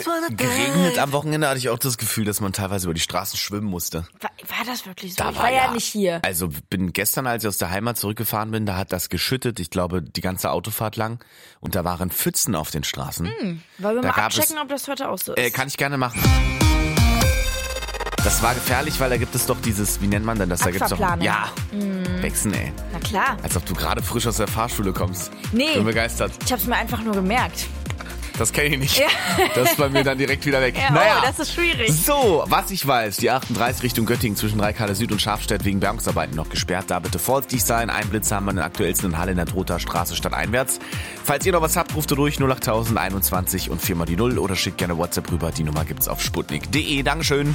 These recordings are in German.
geregnet am Wochenende, hatte ich auch das Gefühl, dass man teilweise über die Straßen schwimmen musste. War das wirklich so? Da Ich war ja nicht hier. Also bin gestern, als ich aus der Heimat zurückgefahren bin, da hat das geschüttet, ich glaube, die ganze Autofahrt lang. Und da waren Pfützen auf den Straßen. Wollen wir mal abchecken, ob das heute auch so ist? Kann ich gerne machen. Das war gefährlich, weil da gibt es doch dieses, wie nennt man denn das? Da gibt's doch, ja, Wechseln, ey. Na klar. Als ob du gerade frisch aus der Fahrschule kommst. Nee. Bin begeistert. Ich hab's mir einfach nur gemerkt. Das kenne ich nicht. Ja. Das ist bei mir dann direkt wieder weg. Ja, naja. Oh, das ist schwierig. So, was ich weiß, die 38 Richtung Göttingen zwischen Reikale Süd und Schafstedt wegen Bergungsarbeiten noch gesperrt. Da bitte vorsichtig sein. Ein Blitz haben wir in der aktuellsten in Halle in der Trotha Straße stadteinwärts. Falls ihr noch was habt, ruft ihr durch 08021 und 4 mal die 0 oder schickt gerne WhatsApp rüber. Die Nummer gibt's auf sputnik.de. Dankeschön.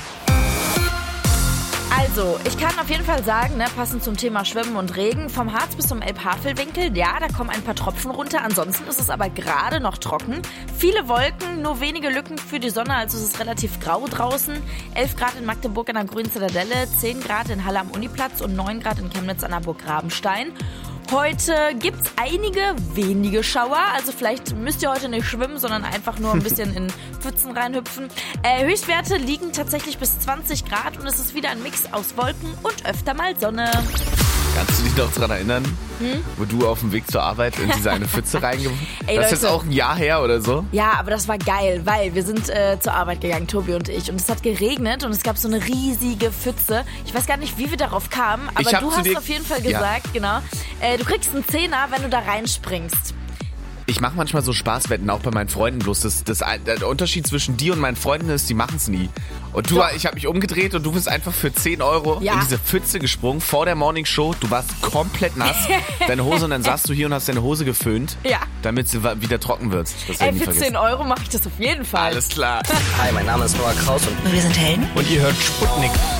Also, ich kann auf jeden Fall sagen, passend zum Thema Schwimmen und Regen, vom Harz bis zum Elbhavelwinkel, ja, da kommen ein paar Tropfen runter. Ansonsten ist es aber gerade noch trocken. Viele Wolken, nur wenige Lücken für die Sonne, also es ist relativ grau draußen. 11 Grad in Magdeburg an der Grünen Zitadelle, 10 Grad in Halle am Uniplatz und 9 Grad in Chemnitz an der Burg Rabenstein. Heute gibt's wenige Schauer, also vielleicht müsst ihr heute nicht schwimmen, sondern einfach nur ein bisschen in Pfützen reinhüpfen. Höchstwerte liegen tatsächlich bis 20 Grad und es ist wieder ein Mix aus Wolken und öfter mal Sonne. Kannst du dich noch daran erinnern, wo du auf dem Weg zur Arbeit in diese eine Pfütze reingeworfen hast? Das ist jetzt auch ein Jahr her oder so? Ja, aber das war geil, weil wir sind zur Arbeit gegangen, Tobi und ich. Und es hat geregnet und es gab so eine riesige Pfütze. Ich weiß gar nicht, wie wir darauf kamen, aber du hast auf jeden Fall gesagt, genau, du kriegst einen Zehner, wenn du da reinspringst. Ich mache manchmal so Spaßwetten, auch bei meinen Freunden bloß. Der Unterschied zwischen dir und meinen Freunden ist, die machen es nie. Und ich habe mich umgedreht und du bist einfach für 10 Euro in diese Pfütze gesprungen vor der Morningshow. Du warst komplett nass, deine Hose, und dann saßt du hier und hast deine Hose geföhnt, damit sie wieder trocken wird. Für 10 Euro mache ich das auf jeden Fall. Alles klar. Hi, mein Name ist Noah Kraus und wir sind Helden. ihr hört Sputnik.